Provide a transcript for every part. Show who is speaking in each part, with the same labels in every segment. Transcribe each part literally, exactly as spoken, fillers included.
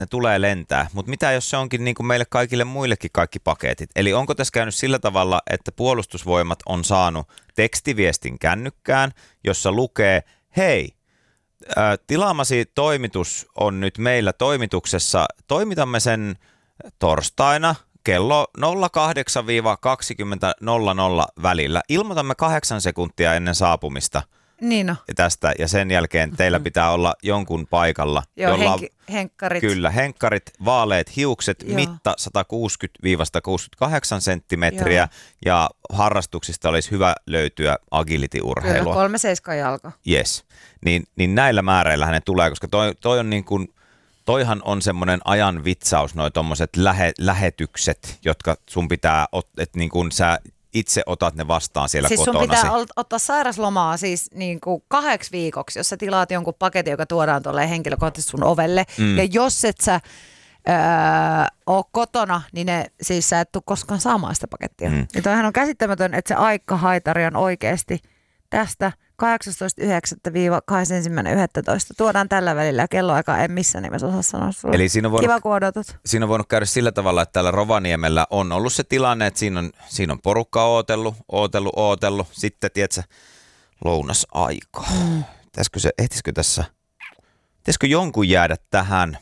Speaker 1: ne tulee lentää, mutta mitä jos se onkin niin kuin meille kaikille muillekin kaikki paketit? Eli onko tässä käynyt sillä tavalla, että puolustusvoimat on saanut tekstiviestin kännykkään, jossa lukee, hei, ää, tilaamasi toimitus on nyt meillä toimituksessa, toimitamme sen torstaina kello nolla kahdeksan kaksikymmentä nolla nolla välillä. Ilmoitamme kahdeksan sekuntia ennen saapumista.
Speaker 2: Niin no.
Speaker 1: Tästä ja sen jälkeen teillä pitää olla jonkun paikalla.
Speaker 2: Joo,
Speaker 1: jolla
Speaker 2: henki, henkkarit.
Speaker 1: Kyllä, henkkarit, vaaleet hiukset,
Speaker 2: Joo.
Speaker 1: mitta sata kuusikymmentä kuusikymmentäkahdeksan senttimetriä Joo. ja harrastuksista olisi hyvä löytyä agility-urheilua.
Speaker 2: Kyllä, kolme seiskan jalka.
Speaker 1: Yes. Niin, niin näillä määreillä ne tulee, koska toi, toi on niin kuin, toihan on semmoinen ajan vitsaus, noi tommoset lähe, lähetykset, jotka sun pitää, että niin kuin sä itse otat ne vastaan siellä
Speaker 2: siis
Speaker 1: kotonasi.
Speaker 2: Siis sun pitää ottaa sairaslomaa siis niin kuin kahdeksi viikoksi, jos sä tilaat jonkun paketin, joka tuodaan tuolle henkilökohtaisesti sun ovelle. Mm. Ja jos et sä öö, ole kotona, niin ne, siis sä et tule koskaan saamaan sitä pakettia. Mm. Ja toihan on käsittämätön, että se aikahaitari on oikeasti tästä kahdeksastoista yhdeksättä kahdeskymmenesensimmäinen yhdestoista tuodaan tällä välillä. Kelloaika en missään nimessä osaa sanoa sulle.
Speaker 1: Eli siinä on voinut,
Speaker 2: kiva, kun odotat.
Speaker 1: Siinä on voinut käydä sillä tavalla, että täällä Rovaniemellä on ollut se tilanne, että siinä on, siinä on porukka ootellut, ootellut, ootellut. Sitten, tiedätkö, lounasaika. Mm. Pitäisikö se, ehtisikö tässä, pitäisikö jonkun jäädä tähän?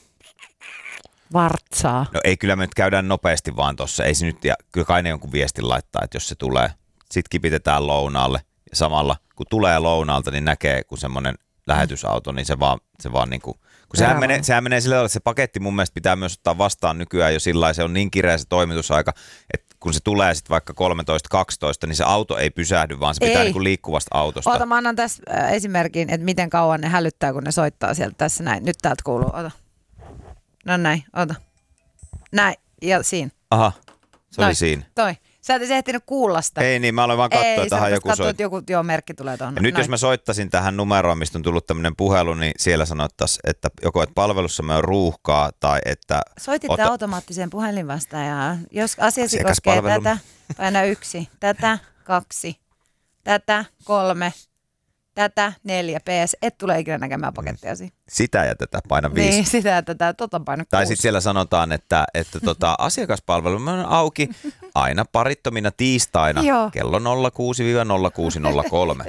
Speaker 2: Vartsaa.
Speaker 1: No ei, kyllä me nyt käydään nopeasti vaan tossa. Ei se nyt, ja kyllä kai ne jonkun viestin laittaa, että jos se tulee, sit kipitetään lounaalle. Ja samalla, kun tulee lounaalta, niin näkee, kun semmoinen lähetysauto, niin se vaan, se vaan niin kuin, kun sehän menee, sehän menee sillä tavalla, että se paketti mun mielestä pitää myös ottaa vastaan nykyään jo sillä lailla, se on niin kireä se toimitusaika, että kun se tulee sitten vaikka kolmetoista kaksitoista, niin se auto ei pysähdy, vaan se pitää niin kuin liikkuvasta autosta.
Speaker 2: Ota, mä annan tässä esimerkin, että miten kauan ne hälyttää, kun ne soittaa sieltä tässä näin. Nyt täältä kuuluu, ota. No näin, ota. Näin, ja siinä.
Speaker 1: Aha, se
Speaker 2: Noi,
Speaker 1: oli siinä.
Speaker 2: Toi. Sä et ehtinyt kuulla sitä.
Speaker 1: Ei niin, mä aloin vaan katsoa, että tähän joku soit.
Speaker 2: joku joo, merkki tulee tuonne.
Speaker 1: Ja nyt
Speaker 2: Noin.
Speaker 1: jos mä soittaisin tähän numeroon, mistä on tullut tämmöinen puhelu, niin siellä sanottaisiin, että joko että palvelussamme on ruuhkaa tai että...
Speaker 2: Soititte
Speaker 1: ota...
Speaker 2: automaattiseen puhelinvastaajaan. Jos asiasi koskee tätä, paina yksi, tätä, kaksi, tätä, kolme, tätä, neljä, P S, et tule ikinä näkemään pakettiasi.
Speaker 1: Sitä ja tätä, paina viisi.
Speaker 2: Niin, sitä ja tätä, tota paina kuusi.
Speaker 1: Tai sitten siellä sanotaan, että, että tota, asiakaspalvelu on auki aina parittomina tiistaina kello nolla kuusi nolla kuusi nolla kolme.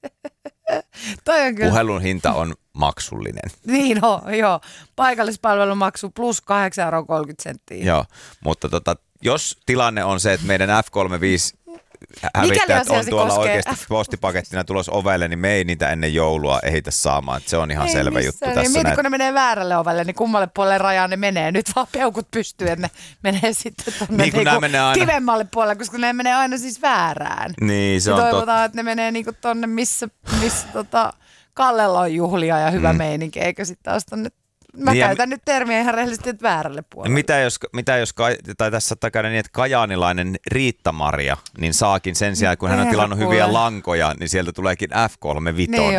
Speaker 2: Toi on kyllä.
Speaker 1: Puhelun hinta on maksullinen.
Speaker 2: Niin on, joo. Paikallispalvelumaksu plus kahdeksan euroa kolmekymmentä senttiä.
Speaker 1: Joo, mutta tota, jos tilanne on se, että meidän F kolmekymmentäviisi hävittäjät on tuolla
Speaker 2: koskee?
Speaker 1: oikeasti postipakettina tulossa ovelle, niin me ei niitä ennen joulua ehitä saamaan. Se on ihan ei selvä
Speaker 2: missään.
Speaker 1: juttu
Speaker 2: Niin,
Speaker 1: tässä.
Speaker 2: mieti,
Speaker 1: näin.
Speaker 2: kun ne menee väärälle ovelle, niin kummalle puolelle rajaan ne menee. Nyt vaan peukut pystyy, että ne menee sitten tuonne
Speaker 1: niin, niinku menee aina...
Speaker 2: kivemmalle puolelle, koska ne menee aina siis väärään.
Speaker 1: Niin, se
Speaker 2: ja
Speaker 1: on
Speaker 2: toivotaan,
Speaker 1: totta.
Speaker 2: että ne menee niinku tonne, missä, missä tota, Kallella on juhlia ja hyvä mm. meininki, eikä sitten taas tonne. Mä niin käytän nyt termiä ihan rehellisesti, että väärälle puolelle.
Speaker 1: Mitä jos, mitä jos tai tässä saattaa käydä niin, että kajaanilainen Riitta-Maria, niin saakin sen sijaan, kun hän on tilannut
Speaker 2: kuule.
Speaker 1: hyviä lankoja, niin sieltä tuleekin F kolmekymmentäviisi.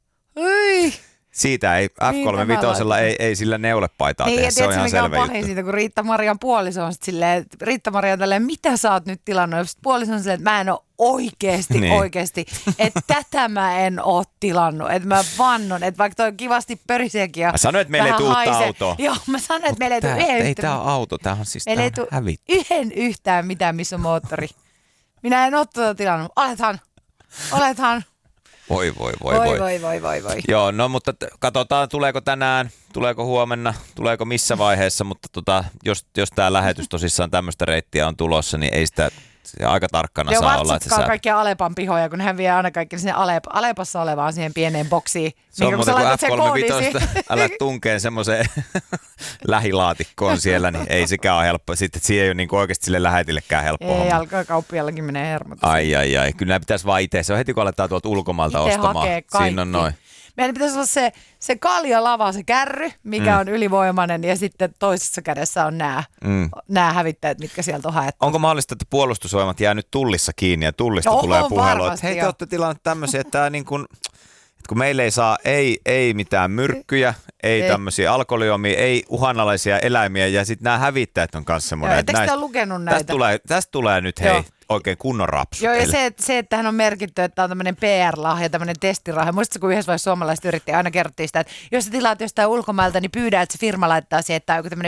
Speaker 2: Niin
Speaker 1: Siitä ei, F kolmekymmentäviisi ei, ei sillä neulepaitaa
Speaker 2: niin,
Speaker 1: tehdä, se on ihan selvä
Speaker 2: on
Speaker 1: juttu.
Speaker 2: siitä, kun Riitta-Marian puoliso on sitten silleen, Riitta-Maria on tälleen, mitä sä oot nyt tilannut? Sitten puoliso on silleen, että mä en ole oikeesti, niin. oikeesti, että tätä mä en oo tilannut, että mä vannon, että vaikka toi kivasti pöriseekin ja
Speaker 1: mä sanoin, että meille ei tule uutta autoa.
Speaker 2: Joo, mä sanoin, että meille ei tule
Speaker 1: yhden
Speaker 2: yhden
Speaker 1: Ei tää on auto, tää on siis
Speaker 2: meille ei tule yhden yhtään mitään, missä on moottori. Minä en oo tuota tilannut. Olethan, olethan.
Speaker 1: Voi, voi, voi,
Speaker 2: voi,
Speaker 1: voi.
Speaker 2: voi, voi, voi, voi.
Speaker 1: Joo, no mutta t- katsotaan, tuleeko tänään, tuleeko huomenna, tuleeko missä vaiheessa, mutta tota, jos, jos tämä lähetys tosissaan tämmöistä reittiä on tulossa, niin ei sitä aika tarkkana
Speaker 2: Joo,
Speaker 1: saa olla. Että
Speaker 2: sä... kaikkia Alepan pihoja, kun hän vie aina kaikki sinne Alep, Alepassa olevaan siihen pieneen boksiin.
Speaker 1: Se on muuten kuin F kolmekymmentäviisi, älä tunkeen semmoiseen lähilaatikkoon siellä, niin ei sekään ole helppo. Sitten siihen ei ole niin oikeasti sille lähetillekään helppo
Speaker 2: ei,
Speaker 1: homma.
Speaker 2: Ei, alkaa kauppiallakin menee hermot.
Speaker 1: Ai, ai, ai. Kyllä nämä pitäisi vaan itse. Se on heti, kun aletaan tuolta ulkomailta
Speaker 2: ite
Speaker 1: ostamaan. Siinä on noin.
Speaker 2: Meidän pitäisi olla se, se kaljalava, se kärry, mikä mm. on ylivoimainen, ja sitten toisessa kädessä on nämä, mm. nämä hävittäjät, mitkä sieltä on haettu.
Speaker 1: Onko mahdollista, että puolustusvoimat jää nyt tullissa kiinni ja tullista no, tulee puhelu, että hei, te olette tilannut tämmöisiä, että, tämä niin kuin, että kun meillä ei saa ei, ei mitään myrkkyjä, ei, ei. tämmöisiä alkoholiomia, ei uhanalaisia eläimiä, ja sitten nämä hävittäjät on kanssa semmoinen.
Speaker 2: Joo, etteikö te ole lukenut näitä?
Speaker 1: Tästä tulee, tästä tulee nyt hei. Joo. oikein kunnon rapsu.
Speaker 2: Joo, ja
Speaker 1: teille.
Speaker 2: se, että, se, että hän on merkitty, että on tämmöinen P R-lahja, tämmöinen testirahja. Muistatko, kun yhdessä vaiheessa suomalaiset yritti, aina kerrottiin sitä, että jos sä tilaat jostain ulkomailta, niin pyydä, että se firma laittaa siihen, että on joku tämmöinen